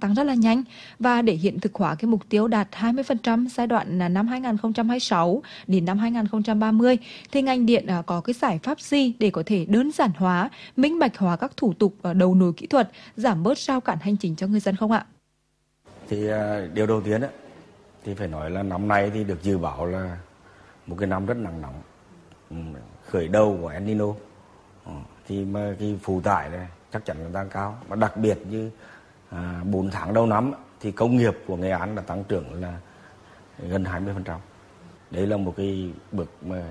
tăng rất là nhanh. Và để hiện thực hóa cái mục tiêu đạt 20% giai đoạn là năm 2026 đến năm 2030 thì ngành điện có cái giải pháp gì để có thể đơn giản hóa, minh bạch hóa các thủ tục đầu nối kỹ thuật, giảm bớt rào cản hành chính cho người dân không ạ? Thì điều đầu tiên thì phải nói là năm nay thì được dự báo là một cái năm rất nắng nóng, khởi đầu của El Nino. Thì mà cái phụ tải này chắc chắn là tăng cao, mà đặc biệt như 4 tháng đầu năm thì công nghiệp của Nghệ An đã tăng trưởng là gần 20%. Đấy là một cái bước mà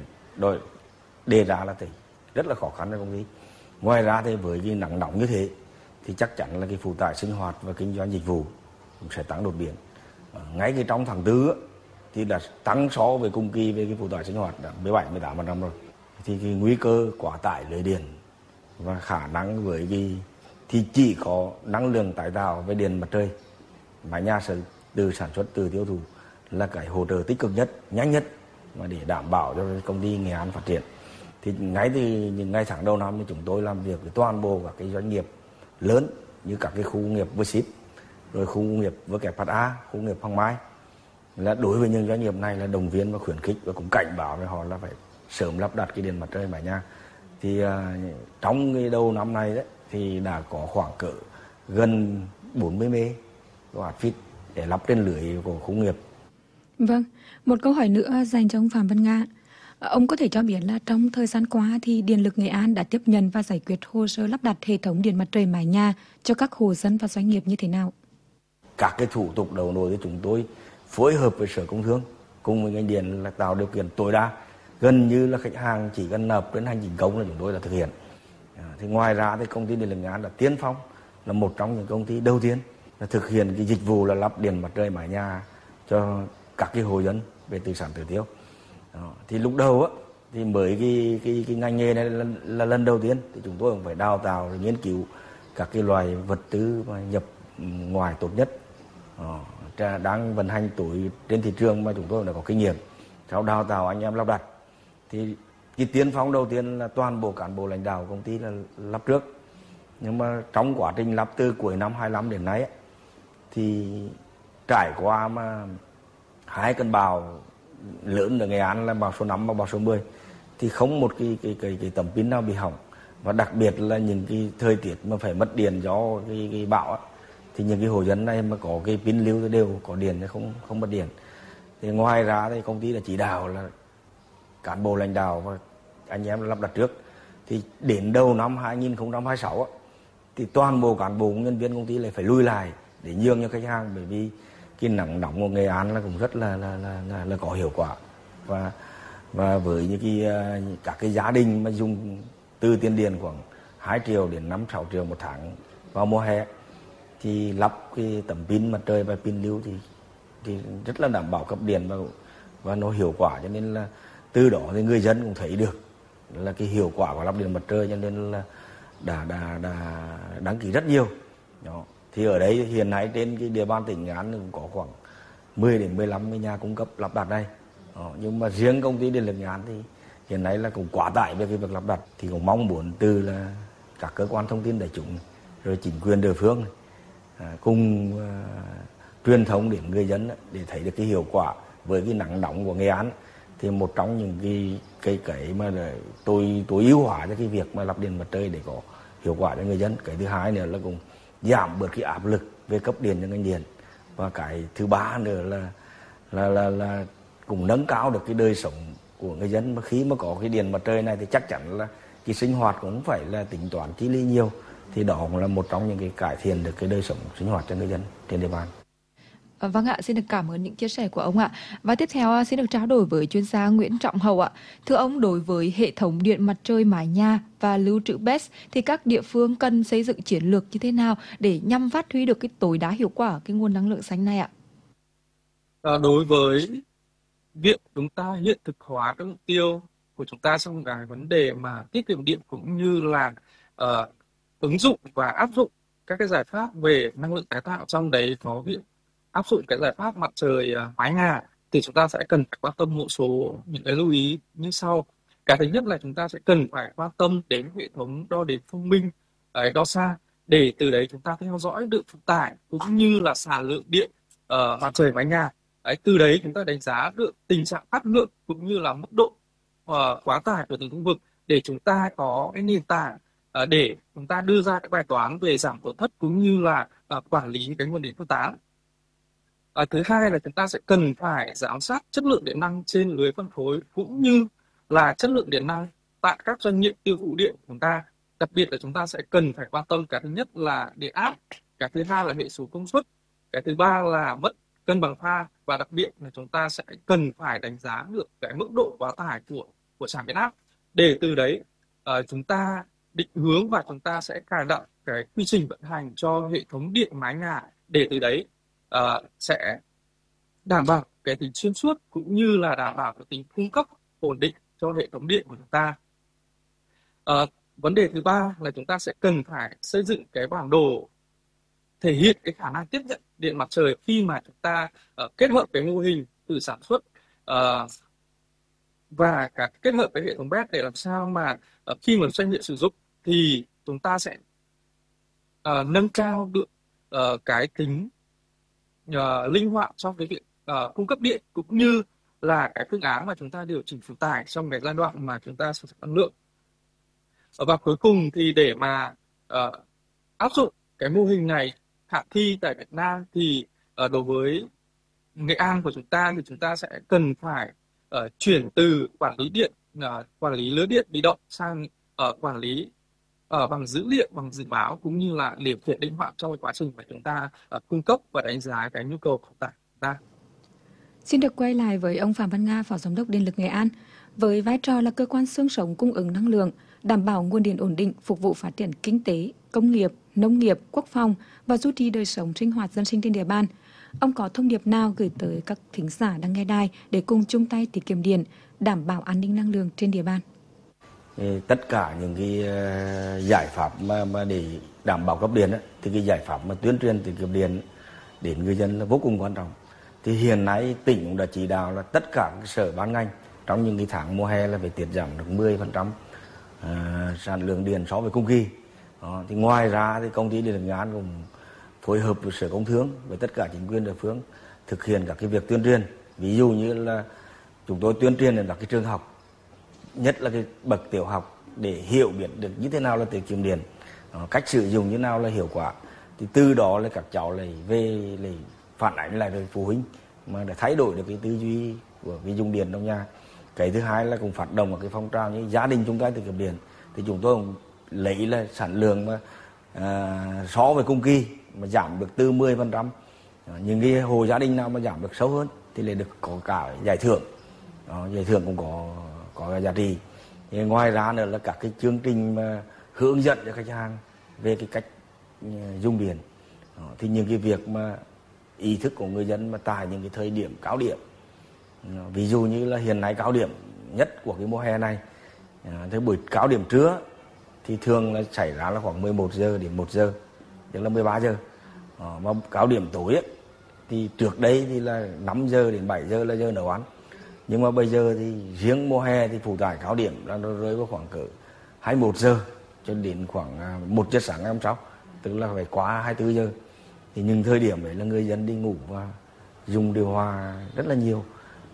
đề ra là rất là khó khăn cho công ty. Ngoài ra thì với cái nắng nóng như thế thì chắc chắn là cái phụ tải sinh hoạt và kinh doanh dịch vụ cũng sẽ tăng đột biến. Ngay cái trong tháng 4 thì đã tăng so với cùng kỳ về cái phụ tải sinh hoạt đã 17-18% rồi. Thì cái nguy cơ quá tải lưới điện và khả năng với cái thì chỉ có năng lượng tái tạo về điện mặt trời, mái nhà sẽ từ sản xuất từ tiêu thụ là cái hỗ trợ tích cực nhất, nhanh nhất mà để đảm bảo cho công ty Nghệ An phát triển. Thì ngay từ những ngày tháng đầu năm thì chúng tôi làm việc với toàn bộ các cái doanh nghiệp lớn như các cái khu công nghiệp V-Ship, rồi khu công nghiệp VKFA, khu công nghiệp Hoàng Mai, là đối với những doanh nghiệp này là động viên và khuyến khích và cũng cảnh báo với họ là phải sớm lắp đặt cái điện mặt trời mái nhà. Thì trong cái đầu năm nay đấy thì đã có khoảng cỡ gần 40 MW để lắp trên lưới của khu công nghiệp. Vâng, một câu hỏi nữa dành cho ông Phạm Văn Nga. Ông có thể cho biết là trong thời gian qua thì Điện lực Nghệ An đã tiếp nhận và giải quyết hồ sơ lắp đặt hệ thống điện mặt trời mái nhà cho các hộ dân và doanh nghiệp như thế nào? Các cái thủ tục đầu nối thì chúng tôi phối hợp với Sở Công Thương cùng với ngành điện là tạo điều kiện tối đa, gần như là khách hàng chỉ cần nộp đến hành chính công là chúng tôi đã thực hiện. Thì ngoài ra thì công ty Điện lực Nghệ An đã tiên phong là một trong những công ty đầu tiên là thực hiện cái dịch vụ là lắp điện mặt trời mái nhà cho các cái hộ dân về từ sản tự tiêu. Thì lúc đầu thì mới cái ngành nghề này là lần đầu tiên thì chúng tôi cũng phải đào tạo rồi nghiên cứu các cái loại vật tư mà nhập ngoài tốt nhất đang vận hành tuổi trên thị trường mà chúng tôi đã có kinh nghiệm, sau đào tạo anh em lắp đặt. Thì cái tiên phong đầu tiên là toàn bộ cán bộ lãnh đạo công ty là lắp trước, nhưng mà trong quá trình lắp từ cuối năm 25 đến nay thì trải qua mà 2 cơn bão lớn ở Nghệ An là bão số 5 và bão số 10 thì không một cái tấm pin nào bị hỏng, và đặc biệt là những cái thời tiết mà phải mất điện do cái bão thì những cái hộ dân này mà có cái pin lưu thì đều có điện, không mất điện. Thì ngoài ra thì công ty đã chỉ đạo là cán bộ lãnh đạo và anh em lắp đặt trước, thì đến đầu năm 2026 thì toàn bộ cán bộ nhân viên công ty lại phải lui lại để nhường cho khách hàng, bởi vì cái nắng nóng của Nghệ An là cũng rất là có hiệu quả. Và với những các cái gia đình mà dùng từ tiền điện khoảng 2 triệu đến 5-6 triệu một tháng vào mùa hè thì lắp cái tấm pin mặt trời và pin lưu thì rất là đảm bảo cấp điện và nó hiệu quả, cho nên là từ đó thì người dân cũng thấy được là cái hiệu quả của lắp điện mặt trời, cho nên là đã đăng ký rất nhiều. Đó. Thì ở đây hiện nay trên cái địa bàn tỉnh Nghệ An cũng có khoảng 10 đến 15 cái nhà cung cấp lắp đặt này. Đó. Nhưng mà riêng công ty Điện lực Nghệ An thì hiện nay là cũng quá tải về cái việc lắp đặt, thì cũng mong muốn từ là các cơ quan thông tin đại chúng rồi chính quyền địa phương cùng truyền thông đến người dân để thấy được cái hiệu quả với cái nắng nóng của Nghệ An. Thì một trong những cái mà tối ưu hóa cho cái việc mà lắp điện mặt trời để có hiệu quả cho người dân. Cái thứ hai nữa là cũng giảm bớt cái áp lực về cấp điện cho ngành điện, và cái thứ ba nữa là cũng nâng cao được cái đời sống của người dân. Mà khi mà có cái điện mặt trời này thì chắc chắn là cái sinh hoạt cũng phải là tính toán chi lý nhiều, thì đó cũng là một trong những cái cải thiện được cái đời sống sinh hoạt cho người dân trên địa bàn. Vâng ạ, xin được cảm ơn những chia sẻ của ông ạ. Và tiếp theo xin được trao đổi với chuyên gia Nguyễn Trọng Hậu ạ. Thưa ông, đối với hệ thống điện mặt trời mái nhà và lưu trữ BESS thì các địa phương cần xây dựng chiến lược như thế nào để nhằm phát huy được cái tối đa hiệu quả cái nguồn năng lượng xanh này ạ? Đối với việc chúng ta hiện thực hóa các mục tiêu của chúng ta trong cái vấn đề mà tiết kiệm điện, cũng như là ứng dụng và áp dụng các cái giải pháp về năng lượng tái tạo, trong đấy có việc áp dụng cái giải pháp mặt trời mái nhà, thì chúng ta sẽ cần phải quan tâm một số những cái lưu ý như sau. Cái thứ nhất là chúng ta sẽ cần phải quan tâm đến hệ thống đo đếm thông minh, đo xa. để từ đấy chúng ta theo dõi được phụ tải cũng như là sản lượng điện mặt trời mái nhà. Đấy, từ đấy chúng ta đánh giá được tình trạng áp lượng cũng như là mức độ quá tải của từng lĩnh vực, để chúng ta có cái nền tảng để chúng ta đưa ra các bài toán về giảm tổn thất cũng như là quản lý cái nguồn điện phân tán. Thứ hai là chúng ta sẽ cần phải giám sát chất lượng điện năng trên lưới phân phối cũng như là chất lượng điện năng tại các doanh nghiệp tiêu thụ điện của chúng ta. Đặc biệt là chúng ta sẽ cần phải quan tâm cái thứ nhất là điện áp, cái thứ hai là hệ số công suất, cái thứ ba là mất cân bằng pha, và đặc biệt là chúng ta sẽ cần phải đánh giá được cái mức độ quá tải của trạm biến áp, để từ đấy chúng ta định hướng và chúng ta sẽ cài đặt cái quy trình vận hành cho hệ thống điện mái nhà, để từ đấy sẽ đảm bảo cái tính xuyên suốt cũng như là đảm bảo cái tính cung cấp ổn định cho hệ thống điện của chúng ta. Vấn đề thứ ba là chúng ta sẽ cần phải xây dựng cái bản đồ thể hiện cái khả năng tiếp nhận điện mặt trời khi mà chúng ta kết hợp cái mô hình từ sản xuất và cả kết hợp với hệ thống BESS, để làm sao mà khi mà doanh nghiệp sử dụng thì chúng ta sẽ nâng cao được cái tính linh hoạt trong cái việc cung cấp điện cũng như là cái phương án mà chúng ta điều chỉnh phụ tải trong cái giai đoạn mà chúng ta sử dụng năng lượng. Và cuối cùng thì để mà áp dụng cái mô hình này khả thi tại Việt Nam thì đối với Nghệ An của chúng ta thì chúng ta sẽ cần phải chuyển từ quản lý điện, quản lý lưới điện bị động sang quản lý bằng dữ liệu, bằng dự báo cũng như là điều khiển linh hoạt trong cái quá trình mà chúng ta cung cấp và đánh giá cái nhu cầu phụ tải của chúng ta. Xin được quay lại với ông Phạm Văn Nga, Phó Giám đốc Điện lực Nghệ An. Với vai trò là cơ quan xương sống cung ứng năng lượng, đảm bảo nguồn điện ổn định, phục vụ phát triển kinh tế, công nghiệp, nông nghiệp, quốc phòng và duy trì đời sống sinh hoạt dân sinh trên địa bàn, ông có thông điệp nào gửi tới các thính giả đang nghe đài để cùng chung tay tiết kiệm điện, đảm bảo an ninh năng lượng trên địa bàn? Tất cả những cái giải pháp mà để đảm bảo cấp điện thì cái giải pháp mà tuyên truyền tiết kiệm điện đến người dân là vô cùng quan trọng. Thì hiện nay tỉnh cũng đã chỉ đạo là tất cả các sở ban ngành trong những cái tháng mùa hè là phải tiết giảm được 10% sản lượng điện so với cùng kỳ. Đó, thì ngoài ra thì công ty điện lực Nghệ An cũng phối hợp với Sở Công Thương với tất cả chính quyền địa phương thực hiện các cái việc tuyên truyền. Ví dụ như là chúng tôi tuyên truyền đến các cái trường học, nhất là cái bậc tiểu học, để hiểu biết được như thế nào là tiết kiệm điện, cách sử dụng như thế nào là hiệu quả. Thì từ đó là các cháu lại về lại phản ánh lại với phụ huynh mà để thay đổi được cái tư duy của cái dùng điện trong nhà. Cái thứ hai là cũng phát động vào cái phong trào như gia đình chúng ta tiết kiệm điện, thì chúng tôi cũng lấy là sản lượng mà so với cùng kỳ mà giảm được từ 10%. Những cái hộ gia đình nào mà giảm được sâu hơn thì lại được có cả giải thưởng. Giải thưởng cũng có giá trị. Thì ngoài ra nữa là các cái chương trình mà hướng dẫn cho khách hàng về cái cách dùng điện. Thì những cái việc mà ý thức của người dân mà tại những cái thời điểm cao điểm, ví dụ như là hiện nay cao điểm nhất của cái mùa hè này, thế buổi cao điểm trưa thì thường là xảy ra là khoảng 11 giờ đến 1 giờ, tức là 13 giờ. Và cao điểm tối ấy, thì trước đây thì là 5 giờ đến 7 giờ là giờ nấu ăn. Nhưng mà bây giờ thì riêng mùa hè thì phụ tải cao điểm là nó rơi vào khoảng cỡ 21 giờ cho đến khoảng 1 giờ sáng ngày hôm sau, tức là phải quá 24 giờ. Thì những thời điểm đấy là người dân đi ngủ và dùng điều hòa rất là nhiều.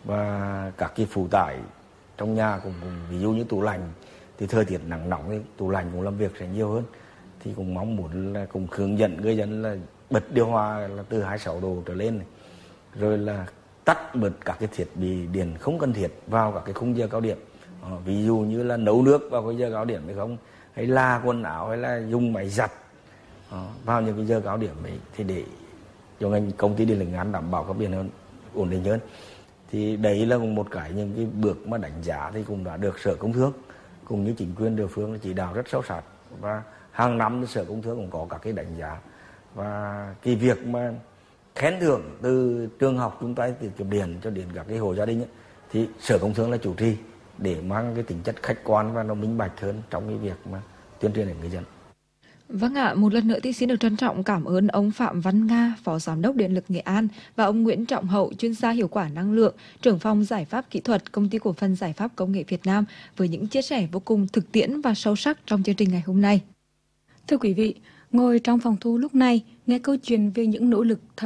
Và các cái phụ tải trong nhà cũng ví dụ như tủ lạnh, thì thời tiết nắng nóng thì tủ lạnh cũng làm việc sẽ nhiều hơn. Thì cũng mong muốn là cũng hướng dẫn người dân là bật điều hòa là từ 26 độ trở lên này. Rồi là tắt bật các cái thiết bị điện không cần thiết vào các cái khung giờ cao điểm. Ví dụ như là nấu nước vào cái giờ cao điểm hay không, hay là quần áo, hay là dùng máy giặt vào những cái giờ cao điểm ấy, thì để cho ngành công ty điện lực Nghệ An đảm bảo cấp điện hơn, ổn định hơn. Thì đấy là một cái những cái bước mà đánh giá thì cũng đã được Sở Công Thương cùng như chính quyền địa phương chỉ đạo rất sâu sát, và hàng năm Sở Công Thương cũng có các cái đánh giá. Và cái việc mà khen thưởng từ trường học chúng ta tiết kiệm điện cho đến các cái hộ gia đình ấy, thì Sở Công Thương là chủ trì để mang cái tính chất khách quan và nó minh bạch hơn trong cái việc mà tuyên truyền đến người dân. Vâng ạ, một lần nữa thì xin được trân trọng cảm ơn ông Phạm Văn Nga, Phó Giám đốc Điện lực Nghệ An, và ông Nguyễn Trọng Hậu, chuyên gia hiệu quả năng lượng, trưởng phòng giải pháp kỹ thuật, Công ty cổ phần Giải pháp Công nghệ Việt Nam, với những chia sẻ vô cùng thực tiễn và sâu sắc trong chương trình ngày hôm nay. Thưa quý vị, Ngồi trong phòng thu lúc này, nghe câu chuyện về những nỗ lực